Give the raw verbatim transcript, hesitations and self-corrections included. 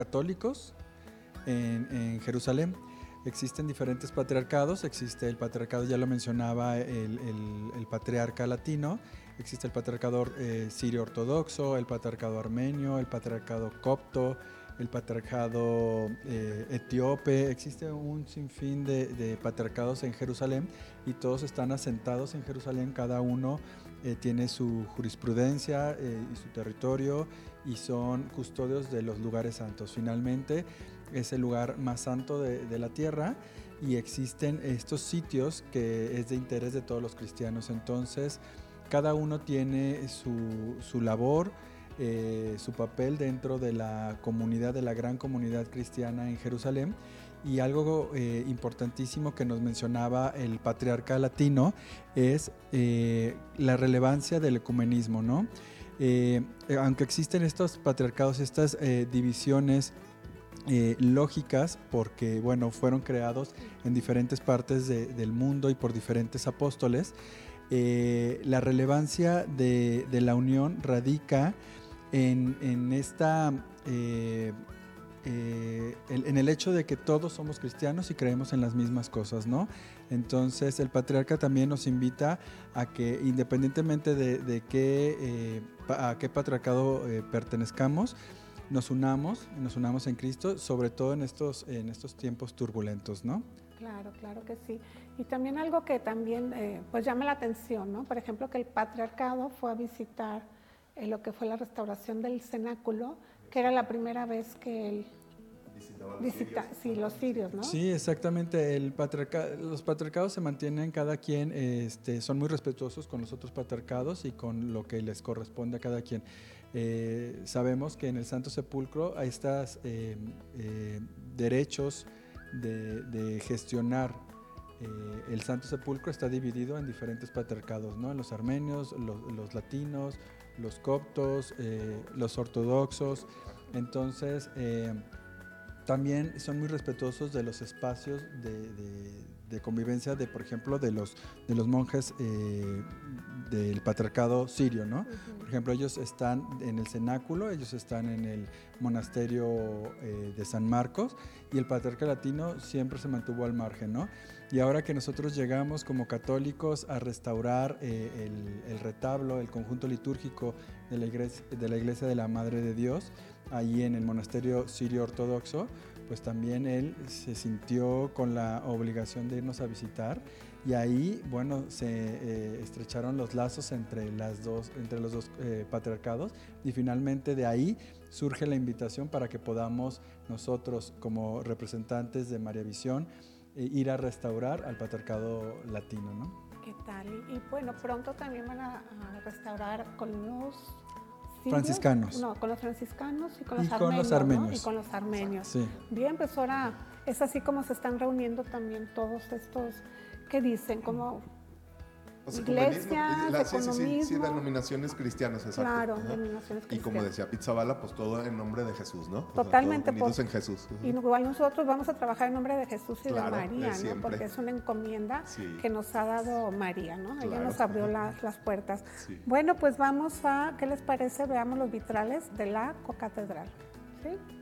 católicos en, en Jerusalén. Existen diferentes patriarcados, existe el patriarcado, ya lo mencionaba el, el, el patriarca latino, existe el patriarcado eh, sirio ortodoxo, el patriarcado armenio, el patriarcado copto, el patriarcado eh, etíope. Existe un sinfín de, de patriarcados en Jerusalén y todos están asentados en Jerusalén, cada uno eh, tiene su jurisprudencia eh, y su territorio y son custodios de los lugares santos. Finalmente es el lugar más santo de, de la tierra y existen estos sitios que es de interés de todos los cristianos. Entonces cada uno tiene su, su labor, eh, su papel dentro de la comunidad, de la gran comunidad cristiana en Jerusalén. Y algo eh, importantísimo que nos mencionaba el patriarca latino es eh, la relevancia del ecumenismo, ¿no? Eh, aunque existen estos patriarcados, estas eh, divisiones Eh, lógicas, porque bueno, fueron creados en diferentes partes de, del mundo y por diferentes apóstoles, eh, la relevancia de, de la unión radica en, en esta eh, eh, el, en el hecho de que todos somos cristianos y creemos en las mismas cosas, ¿no? Entonces el patriarca también nos invita a que independientemente de, de qué, eh, a qué patriarcado eh, pertenezcamos, nos unamos, nos unamos en Cristo, sobre todo en estos, en estos tiempos turbulentos, ¿no? Claro, claro que sí. Y también algo que también eh, pues llama la atención, ¿no? Por ejemplo, que el patriarcado fue a visitar eh, lo que fue la restauración del cenáculo, que era la primera vez que él visita, sí, los sirios, ¿no? Sí, exactamente. El patriarca, los patriarcados se mantienen, cada quien este, son muy respetuosos con los otros patriarcados y con lo que les corresponde a cada quien. Eh, sabemos que en el Santo Sepulcro hay estos eh, eh, derechos de, de gestionar eh, el Santo Sepulcro. Está dividido en diferentes patriarcados, ¿no? Los armenios, los, los latinos, los coptos, eh, los ortodoxos. Entonces eh, también son muy respetuosos de los espacios de, de, de convivencia de, por ejemplo, de los, de los monjes eh, del patriarcado sirio, ¿no? Uh-huh. Por ejemplo, ellos están en el cenáculo, ellos están en el monasterio eh, de San Marcos, y el patriarca latino siempre se mantuvo al margen, ¿no? Y ahora que nosotros llegamos como católicos a restaurar eh, el, el retablo, el conjunto litúrgico de la, iglesia, de la Iglesia de la Madre de Dios, ahí en el monasterio sirio ortodoxo, pues también él se sintió con la obligación de irnos a visitar, y ahí, bueno, se eh, estrecharon los lazos entre, las dos, entre los dos eh, patriarcados, y finalmente de ahí surge la invitación para que podamos nosotros, como representantes de María Visión, eh, ir a restaurar al patriarcado latino, ¿no? ¿Qué tal? Y, y bueno, pronto también van a, a restaurar con los sirios, franciscanos. No, con los franciscanos y con los y armenios. Con los armenios. ¿No? Y con los armenios. Sí. Bien, pues ahora es así como se están reuniendo también todos estos, ¿qué dicen? Como o sea, iglesias, la, sí, economismo. Sí, sí, sí, denominaciones cristianas, exacto. Claro, Ajá. denominaciones cristianas. Y como decía Pizzabala, pues todo en nombre de Jesús, ¿no? Totalmente. O sea, unidos por, en Jesús. Uh-huh. Y igual nosotros vamos a trabajar en nombre de Jesús y claro, de María, de ¿no? Porque es una encomienda sí. que nos ha dado María, ¿no? Ella claro. nos abrió uh-huh. las, las puertas. Sí. Bueno, pues vamos a, ¿qué les parece? Veamos los vitrales de la cocatedral, ¿sí?